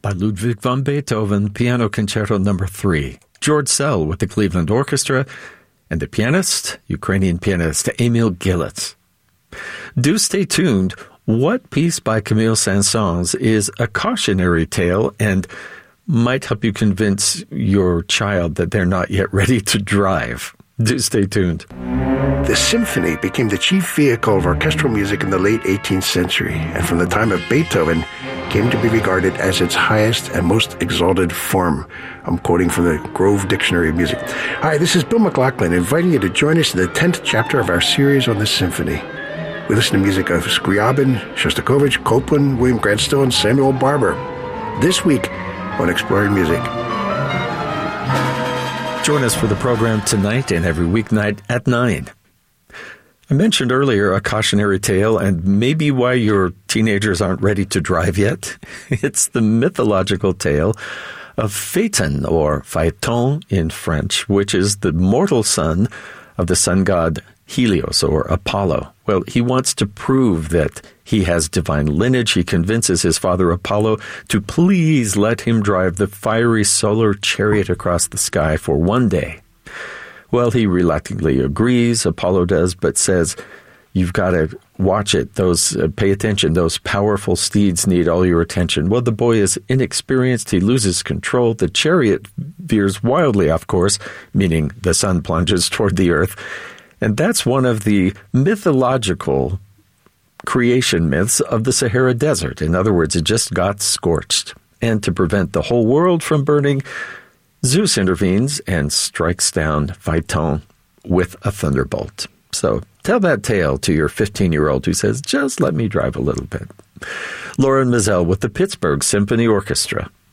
by Ludwig van Beethoven, Piano Concerto No. 3. George Szell with the Cleveland Orchestra, and the pianist, Ukrainian pianist Emil Gilitz. Do stay tuned. What piece by Camille Saint-Saëns is a cautionary tale and might help you convince your child that they're not yet ready to drive? Do stay tuned. The symphony became the chief vehicle of orchestral music in the late 18th century, and from the time of Beethoven came to be regarded as its highest and most exalted form. I'm quoting from the Grove Dictionary of Music. Hi, this is Bill McLaughlin, inviting you to join us in the 10th chapter of our series on the symphony. We listen to music of Scriabin, Shostakovich, Copland, William Grant Still, and Samuel Barber. This week on Exploring Music. Join us for the program tonight and every weeknight at 9. I mentioned earlier a cautionary tale and maybe why your teenagers aren't ready to drive yet. It's the mythological tale of Phaeton, or Phaeton in French, which is the mortal son of the sun god Helios, or Apollo. Well, he wants to prove that he has divine lineage. He convinces his father Apollo to please let him drive the fiery solar chariot across the sky for one day. Well, he reluctantly agrees, Apollo does, but says, you've got to watch it. Pay attention. Those powerful steeds need all your attention. Well, the boy is inexperienced. He loses control. The chariot veers wildly off course, meaning the sun plunges toward the earth. And that's one of the mythological creation myths of the Sahara Desert. In other words, it just got scorched. And to prevent the whole world from burning, Zeus intervenes and strikes down Phaeton with a thunderbolt. So tell that tale to your 15-year-old who says, just let me drive a little bit. Lauren Mizell with the Pittsburgh Symphony Orchestra.